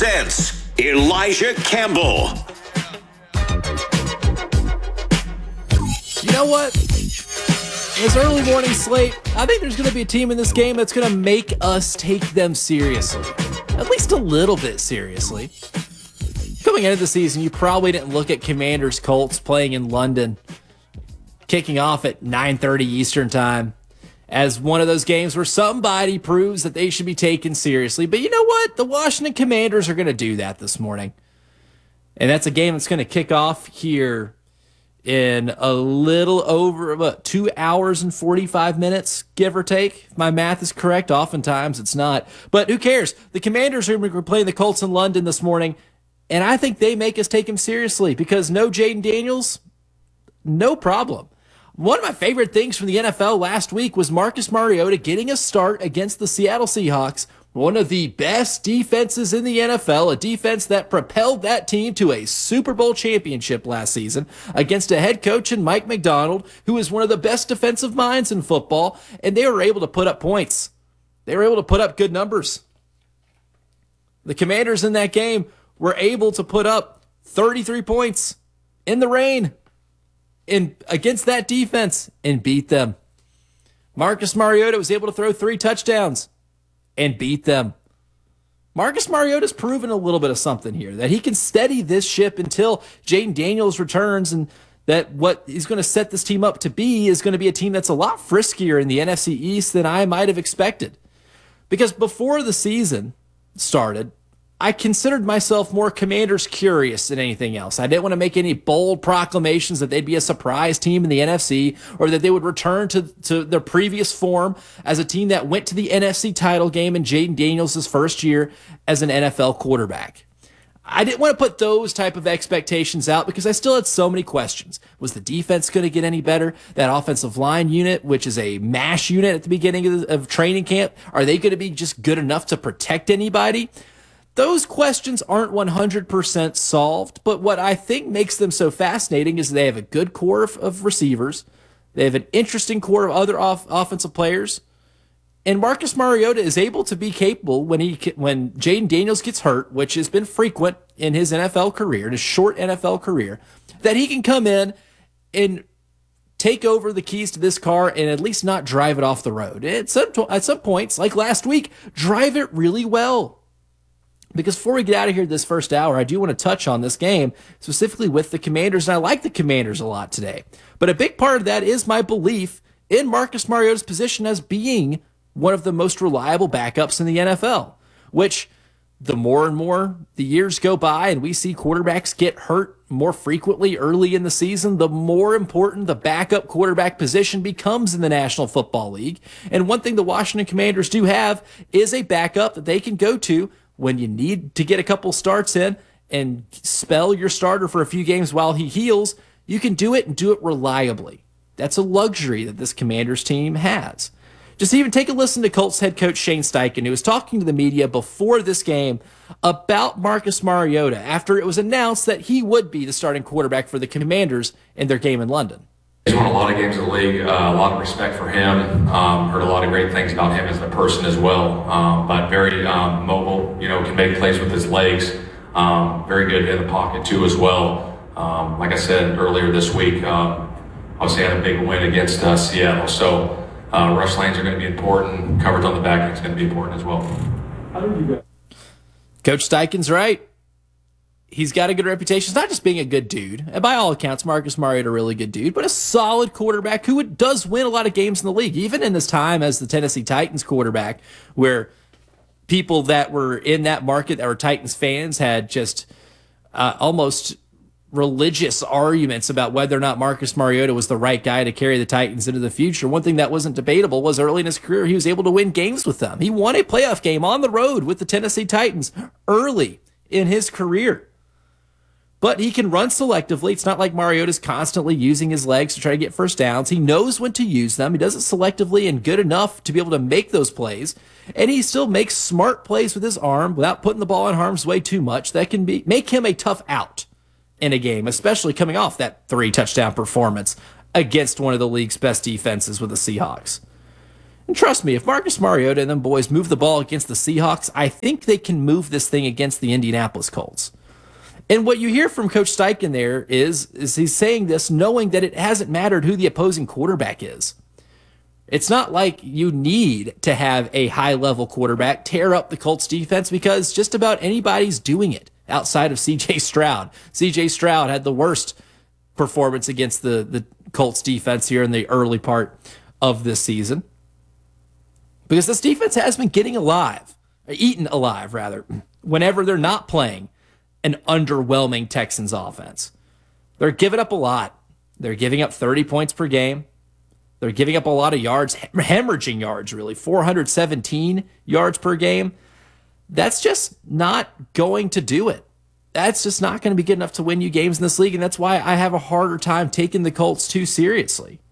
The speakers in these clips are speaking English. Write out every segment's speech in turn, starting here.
That's Elijah Campbell. You know what? This early morning slate, I think there's going to be a team in this game that's going to make us take them seriously. At least a little bit seriously. Coming into the season, you probably didn't look at Commanders Colts playing in London, kicking off at 9:30 Eastern time, as one of those games where somebody proves that they should be taken seriously. But you know what? The Washington Commanders are going to do that this morning. And that's a game that's going to kick off here in a little over 2 hours and 45 minutes, give or take. If my math is correct, oftentimes it's not. But who cares? The Commanders are playing the Colts in London this morning, and I think they make us take them seriously because no Jayden Daniels, no problem. One of my favorite things from the NFL last week was Marcus Mariota getting a start against the Seattle Seahawks, one of the best defenses in the NFL, a defense that propelled that team to a Super Bowl championship last season against a head coach in Mike Macdonald, who is one of the best defensive minds in football, and they were able to put up points. They were able to put up good numbers. The Commanders in that game were able to put up 33 points in the rain against that defense and beat them. Marcus Mariota was able to throw 3 touchdowns and beat them. Marcus Mariota's proven a little bit of something here, that he can steady this ship until Jayden Daniels returns, and that what he's going to set this team up to be is going to be a team that's a lot friskier in the NFC East than I might have expected. Because before the season started, I considered myself more Commanders curious than anything else. I didn't want to make any bold proclamations that they'd be a surprise team in the NFC or that they would return to their previous form as a team that went to the NFC title game in Jayden Daniels' first year as an NFL quarterback. I didn't want to put those type of expectations out because I still had so many questions. Was the defense going to get any better? That offensive line unit, which is a MASH unit at the beginning of training camp, are they going to be just good enough to protect anybody? Those questions aren't 100% solved, but what I think makes them so fascinating is they have a good core of receivers. They have an interesting core of other offensive players. And Marcus Mariota is able to be capable when Jayden Daniels gets hurt, which has been frequent in his NFL career, in his short NFL career, that he can come in and take over the keys to this car and at least not drive it off the road. At some points, like last week, drive it really well. Because before we get out of here this first hour, I do want to touch on this game, specifically with the Commanders, and I like the Commanders a lot today. But a big part of that is my belief in Marcus Mariota's position as being one of the most reliable backups in the NFL, which the more and more the years go by and we see quarterbacks get hurt more frequently early in the season, the more important the backup quarterback position becomes in the National Football League. And one thing the Washington Commanders do have is a backup that they can go to when you need to get a couple starts in and spell your starter for a few games while he heals. You can do it and do it reliably. That's a luxury that this Commanders team has. Just even take a listen to Colts head coach Shane Steichen, who was talking to the media before this game about Marcus Mariota after it was announced that he would be the starting quarterback for the Commanders in their game in London. He's won a lot of games in the league, a lot of respect for him. Heard a lot of great things about him as a person as well, but very mobile, can make plays with his legs. Very good in the pocket too as well. Like I said earlier this week, obviously had a big win against Seattle. So rush lanes are going to be important. Coverage on the back end is going to be important as well. Coach Steichen's right. He's got a good reputation. He's not just being a good dude. And by all accounts, Marcus Mariota a really good dude, but a solid quarterback who does win a lot of games in the league, even in his time as the Tennessee Titans quarterback, where people that were in that market that were Titans fans had just almost religious arguments about whether or not Marcus Mariota was the right guy to carry the Titans into the future. One thing that wasn't debatable was early in his career, he was able to win games with them. He won a playoff game on the road with the Tennessee Titans early in his career. But he can run selectively. It's not like Mariota's constantly using his legs to try to get first downs. He knows when to use them. He does it selectively and good enough to be able to make those plays. And he still makes smart plays with his arm without putting the ball in harm's way too much. That can make him a tough out in a game, especially coming off that 3-touchdown performance against one of the league's best defenses with the Seahawks. And trust me, if Marcus Mariota and them boys move the ball against the Seahawks, I think they can move this thing against the Indianapolis Colts. And what you hear from Coach Steichen there is he's saying this knowing that it hasn't mattered who the opposing quarterback is. It's not like you need to have a high-level quarterback tear up the Colts defense because just about anybody's doing it outside of C.J. Stroud. C.J. Stroud had the worst performance against the Colts defense here in the early part of this season because this defense has been eaten alive, whenever they're not playing an underwhelming Texans offense. They're giving up a lot. They're giving up 30 points per game. They're giving up a lot of yards, hemorrhaging yards, really, 417 yards per game. That's just not going to do it. That's just not going to be good enough to win you games in this league, and that's why I have a harder time taking the Colts too seriously.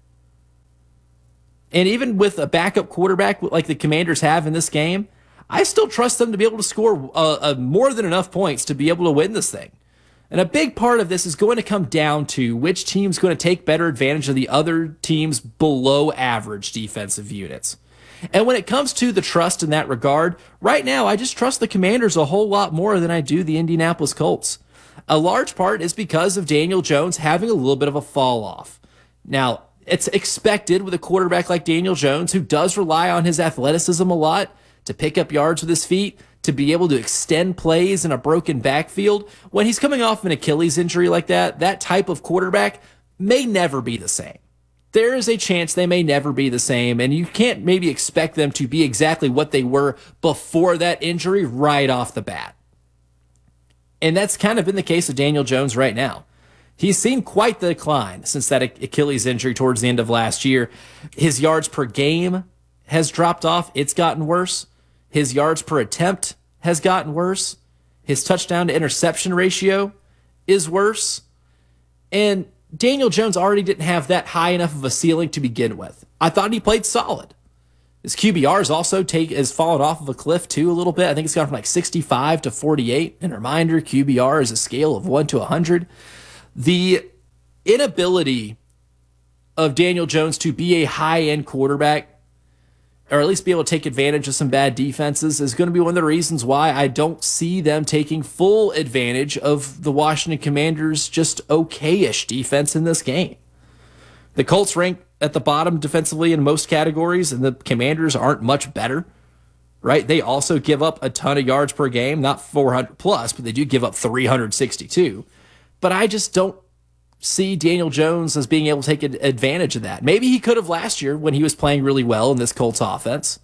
And even with a backup quarterback like the Commanders have in this game, I still trust them to be able to score more than enough points to be able to win this thing. And a big part of this is going to come down to which team's going to take better advantage of the other team's below average defensive units. And when it comes to the trust in that regard, right now I just trust the Commanders a whole lot more than I do the Indianapolis Colts. A large part is because of Daniel Jones having a little bit of a fall off. Now, it's expected with a quarterback like Daniel Jones, who does rely on his athleticism a lot, to pick up yards with his feet, to be able to extend plays in a broken backfield. When he's coming off an Achilles injury like that type of quarterback may never be the same. There is a chance they may never be the same, and you can't maybe expect them to be exactly what they were before that injury right off the bat. And that's kind of been the case of Daniel Jones right now. He's seen quite the decline since that Achilles injury towards the end of last year. His yards per game has dropped off. It's gotten worse. His yards per attempt has gotten worse. His touchdown to interception ratio is worse. And Daniel Jones already didn't have that high enough of a ceiling to begin with. I thought he played solid. His QBR has fallen off of a cliff too a little bit. I think it's gone from like 65 to 48. And a reminder, QBR is a scale of 1 to 100. The inability of Daniel Jones to be a high-end quarterback, or at least be able to take advantage of some bad defenses, is going to be one of the reasons why I don't see them taking full advantage of the Washington Commanders' just okay-ish defense in this game. The Colts rank at the bottom defensively in most categories, and the Commanders aren't much better, right? They also give up a ton of yards per game, not 400 plus, but they do give up 362. But I just don't see Daniel Jones as being able to take advantage of that. Maybe he could have last year when he was playing really well in this Colts offense.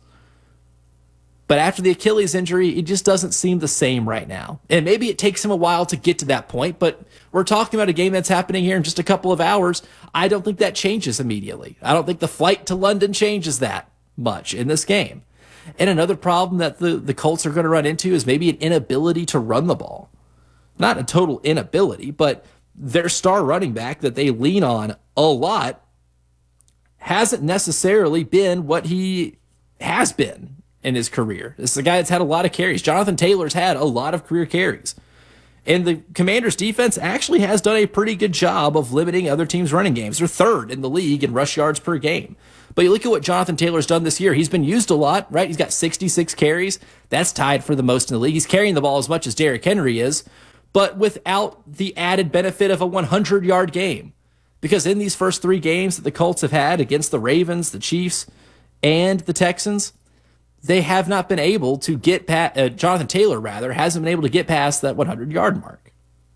But after the Achilles injury, it just doesn't seem the same right now. And maybe it takes him a while to get to that point, but we're talking about a game that's happening here in just a couple of hours. I don't think that changes immediately. I don't think the flight to London changes that much in this game. And another problem that the Colts are going to run into is maybe an inability to run the ball. Not a total inability, but their star running back that they lean on a lot hasn't necessarily been what he has been in his career. This is a guy that's had a lot of carries. Jonathan Taylor's had a lot of career carries. And the Commanders' defense actually has done a pretty good job of limiting other teams' running games. They're third in the league in rush yards per game. But you look at what Jonathan Taylor's done this year. He's been used a lot, right? He's got 66 carries. That's tied for the most in the league. He's carrying the ball as much as Derrick Henry is, but without the added benefit of a 100-yard game. Because in these first three games that the Colts have had against the Ravens, the Chiefs, and the Texans, they have not been able to get past, Jonathan Taylor, hasn't been able to get past that 100-yard mark.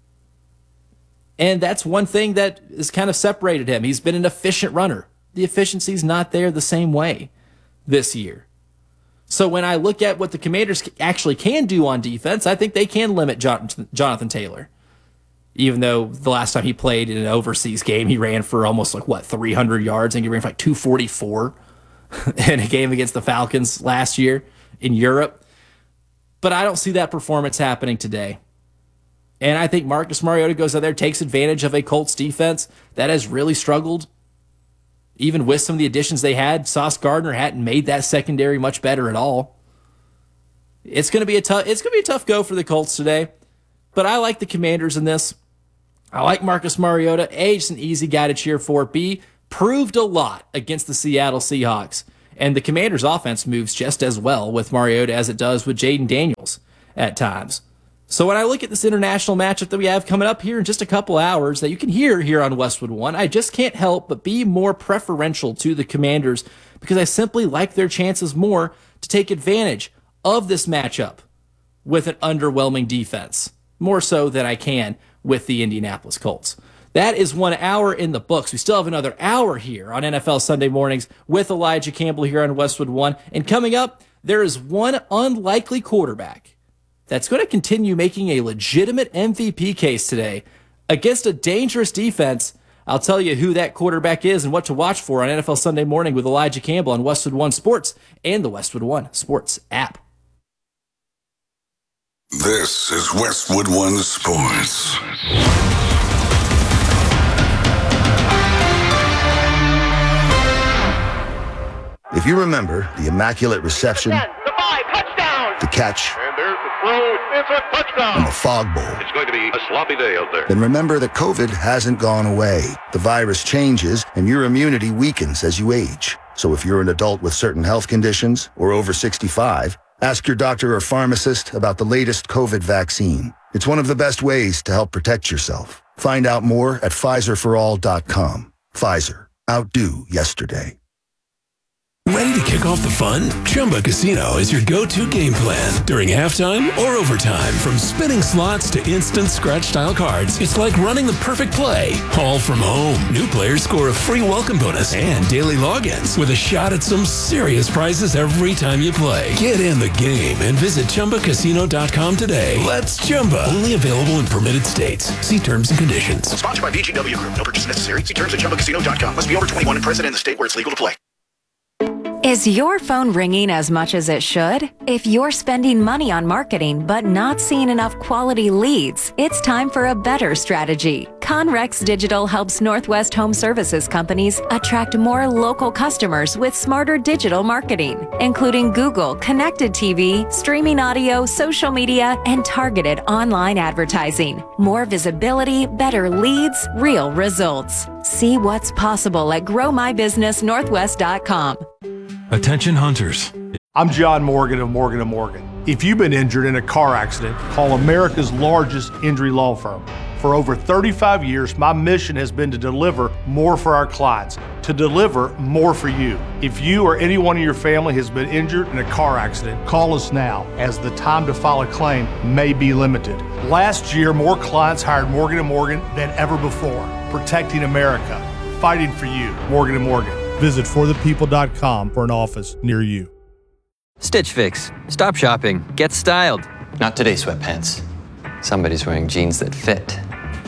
And that's one thing that has kind of separated him. He's been an efficient runner. The efficiency's not there the same way this year. So when I look at what the Commanders actually can do on defense, I think they can limit Jonathan Taylor. Even though the last time he played in an overseas game, he ran for almost 300 yards, and he ran for 244 in a game against the Falcons last year in Europe. But I don't see that performance happening today. And I think Marcus Mariota goes out there, takes advantage of a Colts defense that has really struggled. Even with some of the additions they had, Sauce Gardner hadn't made that secondary much better at all. It's going to be a tough go for the Colts today. But I like the Commanders in this. I like Marcus Mariota. A, just an easy guy to cheer for. B, proved a lot against the Seattle Seahawks. And the Commanders' offense moves just as well with Mariota as it does with Jaden Daniels at times. So when I look at this international matchup that we have coming up here in just a couple hours that you can hear here on Westwood One, I just can't help but be more preferential to the Commanders because I simply like their chances more to take advantage of this matchup with an underwhelming defense, more so than I can with the Indianapolis Colts. That is 1 hour in the books. We still have another hour here on NFL Sunday Mornings with Elijah Campbell here on Westwood One. And coming up, there is one unlikely quarterback that's going to continue making a legitimate MVP case today against a dangerous defense. I'll tell you who that quarterback is and what to watch for on NFL Sunday Morning with Elijah Campbell on Westwood One Sports and the Westwood One Sports app. This is Westwood One Sports. If you remember the immaculate reception, the catch, and there's the throw. It's a touchdown. and the fog bowl, It's going to be a sloppy day out there. then remember that COVID hasn't gone away. The virus changes and your immunity weakens as you age. So if you're an adult with certain health conditions or over 65, ask your doctor or pharmacist about the latest COVID vaccine. It's one of the best ways to help protect yourself. Find out more at PfizerForAll.com. Pfizer. Outdo yesterday. Ready to kick off the fun? Chumba Casino is your go-to game plan during halftime or overtime. From spinning slots to instant scratch-style cards, it's like running the perfect play, all from home. New players score a free welcome bonus and daily logins with a shot at some serious prizes every time you play. Get in the game and visit ChumbaCasino.com today. Let's Chumba. Only available in permitted states. See terms and conditions. Sponsored by VGW Group. No purchase necessary. See terms at ChumbaCasino.com. Must be over 21 and present in the state where it's legal to play. Is your phone ringing as much as it should? If you're spending money on marketing but not seeing enough quality leads, it's time for a better strategy. Conrex Digital helps Northwest Home Services companies attract more local customers with smarter digital marketing, including Google, connected TV, streaming audio, social media, and targeted online advertising. More visibility, better leads, real results. See what's possible at GrowMyBusinessNorthwest.com. Attention hunters. I'm John Morgan of Morgan & Morgan. If you've been injured in a car accident, call America's largest injury law firm. For over 35 years, my mission has been to deliver more for our clients, to deliver more for you. If you or anyone in your family has been injured in a car accident, call us now, as the time to file a claim may be limited. Last year, more clients hired Morgan & Morgan than ever before, protecting America, fighting for you. Morgan & Morgan. Visit forthepeople.com for an office near you. Stitch Fix. Stop shopping. Get styled. Not today, sweatpants. Somebody's wearing jeans that fit.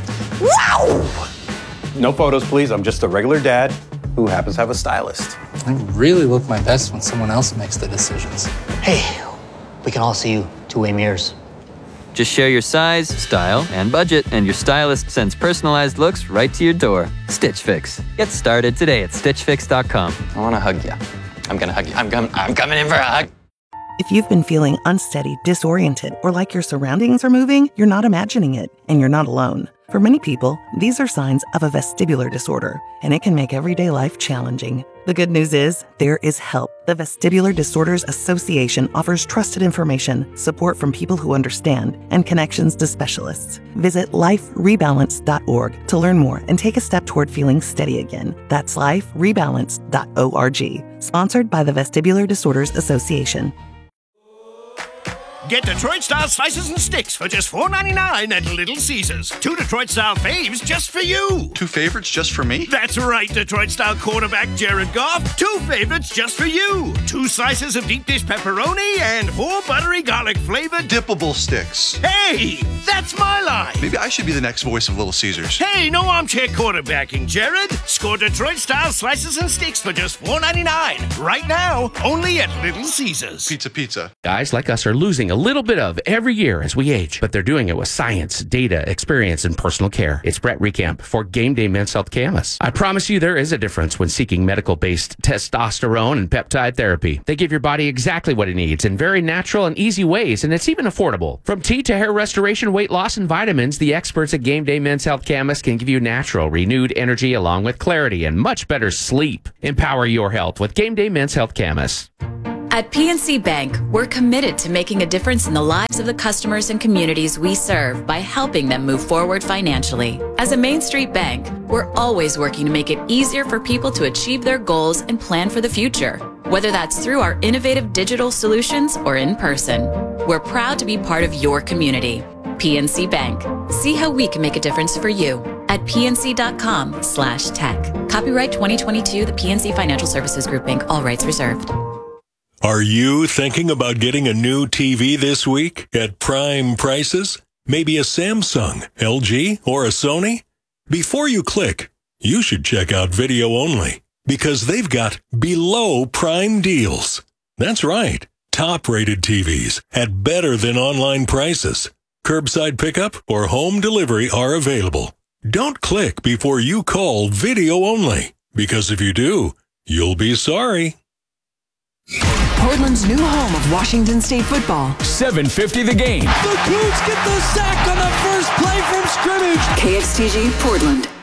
Wow! No photos, please. I'm just a regular dad who happens to have a stylist. I really look my best when someone else makes the decisions. Hey, we can all see you two-way mirrors. Just share your size, style, and budget, and your stylist sends personalized looks right to your door. Stitch Fix. Get started today at StitchFix.com. I want to hug you. I'm going to hug you. I'm coming in for a hug. If you've been feeling unsteady, disoriented, or like your surroundings are moving, you're not imagining it, and you're not alone. For many people, these are signs of a vestibular disorder, and it can make everyday life challenging. The good news is, there is help. The Vestibular Disorders Association offers trusted information, support from people who understand, and connections to specialists. Visit liferebalance.org to learn more and take a step toward feeling steady again. That's liferebalance.org. Sponsored by the Vestibular Disorders Association. Get Detroit-style slices and sticks for just $4.99 at Little Caesars. 2 Detroit-style faves just for you. 2 favorites just for me? That's right, Detroit-style quarterback Jared Goff. 2 favorites just for you. 2 slices of deep dish pepperoni and 4 buttery garlic-flavored dippable sticks. Hey, that's my line. Maybe I should be the next voice of Little Caesars. Hey, no armchair quarterbacking, Jared. Score Detroit-style slices and sticks for just $4.99. Right now, only at Little Caesars. Pizza. Guys like us are losing a little bit of every year as we age, but they're doing it with science, data, experience, and personal care. It's Brett Recamp for Game Day Men's Health Camas. I promise you there is a difference when seeking medical-based testosterone and peptide therapy. They give your body exactly what it needs in very natural and easy ways, and it's even affordable. From tea to hair restoration, weight loss, and vitamins, the experts at Game Day Men's Health Camas can give you natural, renewed energy along with clarity and much better sleep. Empower your health with Game Day Men's Health Camas. At PNC Bank, we're committed to making a difference in the lives of the customers and communities we serve by helping them move forward financially. As a Main Street bank, we're always working to make it easier for people to achieve their goals and plan for the future, whether that's through our innovative digital solutions or in person. We're proud to be part of your community. PNC Bank. See how we can make a difference for you at pnc.com/tech. Copyright 2022, the PNC Financial Services Group, Inc. All rights reserved. Are you thinking about getting a new TV this week at prime prices? Maybe a Samsung, LG, or a Sony? Before you click, you should check out Video Only because they've got below prime deals. That's right. Top-rated TVs at better than online prices. Curbside pickup or home delivery are available. Don't click before you call Video Only, because if you do, you'll be sorry. Portland's new home of Washington State football. 7:50 the game. The Cougs get the sack on the first play from scrimmage. KXTG Portland.